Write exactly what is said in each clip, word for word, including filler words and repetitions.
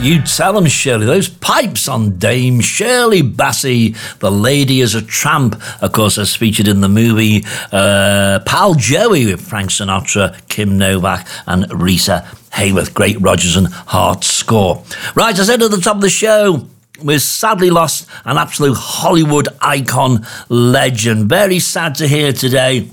You tell 'em, Shirley. Those pipes on Dame Shirley Bassey. The Lady is a Tramp, of course, as featured in the movie uh, Pal Joey with Frank Sinatra, Kim Novak and Rita Hayworth. Great Rodgers and Hart score. Right, I said at the top of the show, we've sadly lost an absolute Hollywood icon legend. Very sad to hear today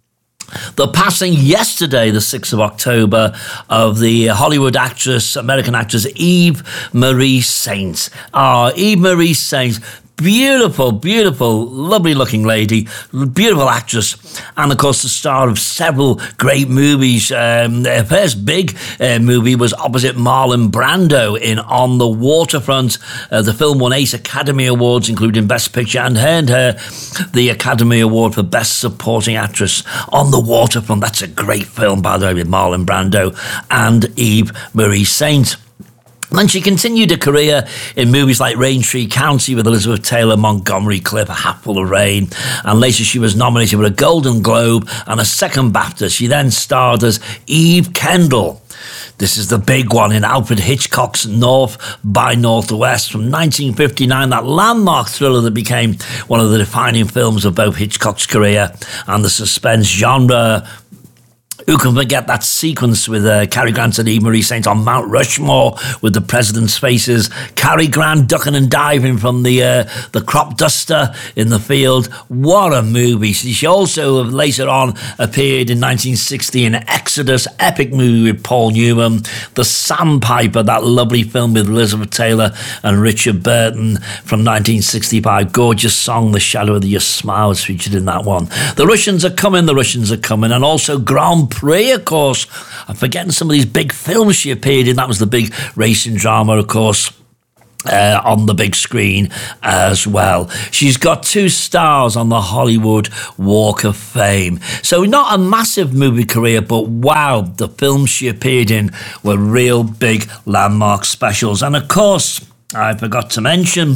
the passing yesterday, the sixth of October, of the Hollywood actress, American actress, Eve Marie Saint. Ah, Eve Marie Saint. Beautiful, beautiful, lovely looking lady, beautiful actress, and of course the star of several great movies. Um, her first big uh, movie was opposite Marlon Brando in On the Waterfront. Uh, the film won eight Academy Awards, including Best Picture, and earned her the Academy Award for Best Supporting Actress. On the Waterfront, that's a great film, by the way, with Marlon Brando and Eve Marie Saint. And she continued her career in movies like Raintree County with Elizabeth Taylor, Montgomery Clip, A Hatful of Rain, and later she was nominated for a Golden Globe and a second BAFTA. She then starred as Eve Kendall. This is the big one in Alfred Hitchcock's North by Northwest from nineteen fifty-nine, that landmark thriller that became one of the defining films of both Hitchcock's career and the suspense genre. Who can forget that sequence with uh, Cary Grant and Eve Marie Saint on Mount Rushmore with the president's faces, Cary Grant ducking and diving from the uh, the crop duster in the field. What a movie. She also later on appeared in nineteen sixty in Exodus, epic movie with Paul Newman, The Sandpiper, that lovely film with Elizabeth Taylor and Richard Burton from nineteen sixty-five. Gorgeous song, The Shadow of Your Smile, was featured in that one. The Russians are coming, the Russians are coming, and also Grand Prix, of course. I'm forgetting some of these big films she appeared in. That was the big racing drama, of course, uh, on the big screen as well. She's got two stars on the Hollywood Walk of Fame. So not a massive movie career, but wow, the films she appeared in were real big landmark specials. And of course, I forgot to mention,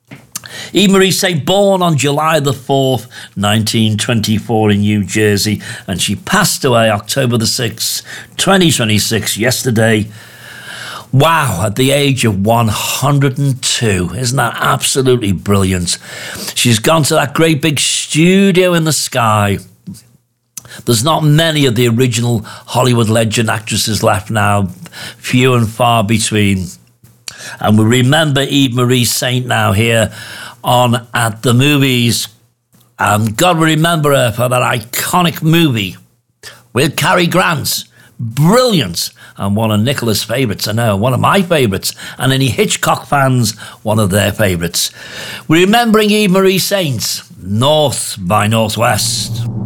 Eve Marie Saint, born on July the fourth, nineteen twenty-four in New Jersey, and she passed away October the sixth, twenty twenty-six, yesterday. Wow, at the age of one hundred two. Isn't that absolutely brilliant? She's gone to that great big studio in the sky. There's not many of the original Hollywood legend actresses left now, few and far between. And we remember Eve Marie Saint now here on At the Movies. And God will remember her for that iconic movie with Cary Grant. Brilliant. And one of Nicola's favourites, I know, one of my favourites. And any Hitchcock fans, one of their favourites. We're remembering Eve Marie Saint, North by Northwest.